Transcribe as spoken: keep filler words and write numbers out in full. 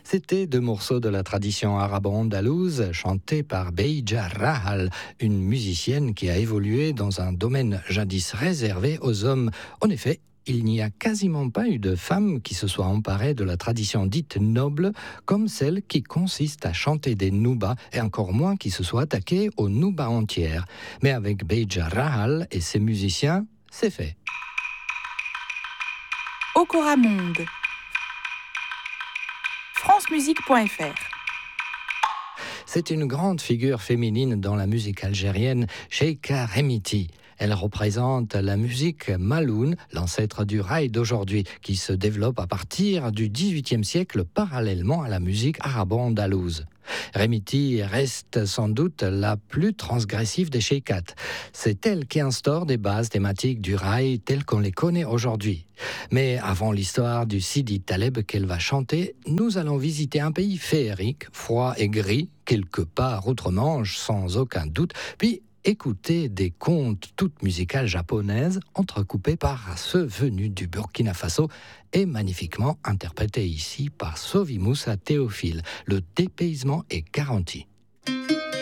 C'était deux morceaux de la tradition arabo-andalouse chantés par Beija Rahal, une musicienne qui a évolué dans un domaine jadis réservé aux hommes. En effet, il n'y a quasiment pas eu de femme qui se soit emparée de la tradition dite noble, comme celle qui consiste à chanter des noubas, et encore moins qui se soit attaquée aux noubas entières. Mais avec Beija Rahal et ses musiciens, c'est fait. Okora Monde. francemusique point f r. C'est une grande figure féminine dans la musique algérienne, Cheika Remiti. Elle représente la musique maloune, l'ancêtre du raï d'aujourd'hui, qui se développe à partir du dix-huitième siècle parallèlement à la musique arabo-andalouse. Remiti reste sans doute la plus transgressive des cheikats. C'est elle qui instaure des bases thématiques du raï telles qu'on les connaît aujourd'hui. Mais avant l'histoire du Sidi Taleb qu'elle va chanter, nous allons visiter un pays féerique, froid et gris, quelque part outre-Manche sans aucun doute, puis écouter des contes toutes musicales japonaises entrecoupées par ceux venus du Burkina Faso et magnifiquement interprétés ici par Sovi Moussa Théophile. Le dépaysement est garanti.